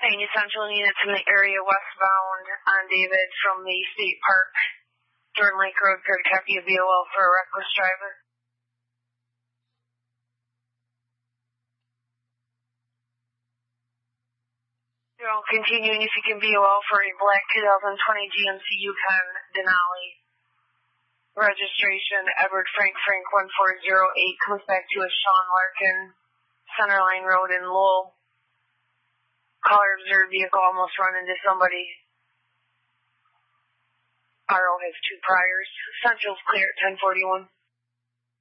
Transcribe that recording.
Any Central units in the area westbound on David from the State Park, Jordan Lake Road, could copy a VOL for a reckless driver. Continuing, if you can VOL for a black 2020 GMC Yukon Denali. Registration, Edward Frank 1408, comes back to a Sean Larkin, Centerline Road in Lowell. Caller observed vehicle almost run into somebody. RO has 2 priors. Central's clear at 1041.